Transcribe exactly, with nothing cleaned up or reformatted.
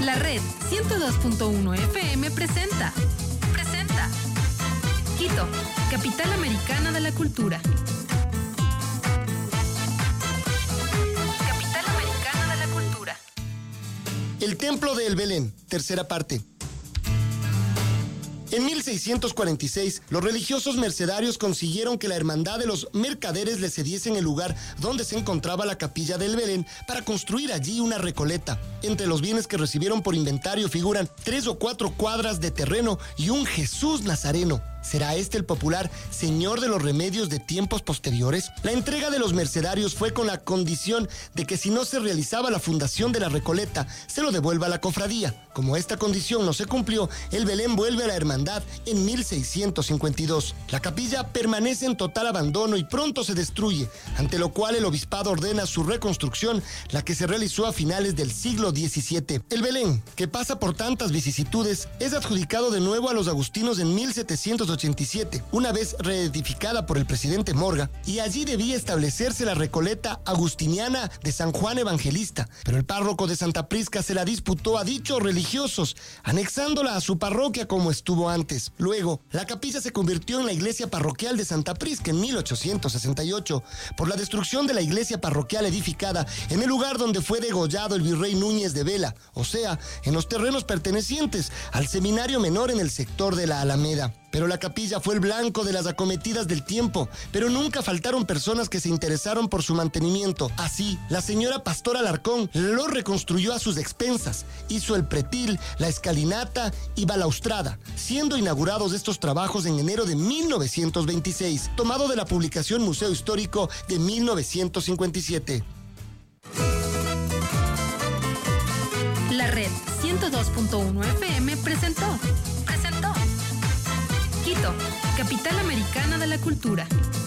La red ciento dos punto uno F M presenta. Presenta. Quito, capital americana de la cultura. Capital americana de la cultura. El Templo de El Belén, tercera parte. En mil seiscientos cuarenta y seis, los religiosos mercedarios consiguieron que la hermandad de los mercaderes les cediesen el lugar donde se encontraba la capilla del Belén para construir allí una recoleta. Entre los bienes que recibieron por inventario figuran tres o cuatro cuadras de terreno y un Jesús Nazareno. ¿Será este el popular Señor de los Remedios de tiempos posteriores? La entrega de los mercedarios fue con la condición de que si no se realizaba la fundación de la Recoleta, se lo devuelva a la cofradía. Como esta condición no se cumplió, el Belén vuelve a la hermandad en mil seiscientos cincuenta y dos. La capilla permanece en total abandono y pronto se destruye, ante lo cual el obispado ordena su reconstrucción, la que se realizó a finales del siglo diecisiete. El Belén, que pasa por tantas vicisitudes, es adjudicado de nuevo a los agustinos en mil setecientos ochenta y siete, una vez reedificada por el presidente Morga, y allí debía establecerse la Recoleta agustiniana de San Juan Evangelista, pero el párroco de Santa Prisca se la disputó a dichos religiosos, anexándola a su parroquia como estuvo antes. Luego, la capilla se convirtió en la iglesia parroquial de Santa Prisca en mil ochocientos sesenta y ocho, por la destrucción de la iglesia parroquial edificada en el lugar donde fue degollado el virrey Núñez de Vela, o sea, en los terrenos pertenecientes al seminario menor en el sector de la Alameda. Pero la capilla fue el blanco de las acometidas del tiempo, pero nunca faltaron personas que se interesaron por su mantenimiento. Así, la señora Pastora Alarcón lo reconstruyó a sus expensas, hizo el pretil, la escalinata y balaustrada, siendo inaugurados estos trabajos en enero de mil novecientos veintiséis, tomado de la publicación Museo Histórico de mil novecientos cincuenta y siete. La red ciento dos punto uno F M presentó. Presentó. Quito, capital americana de la cultura.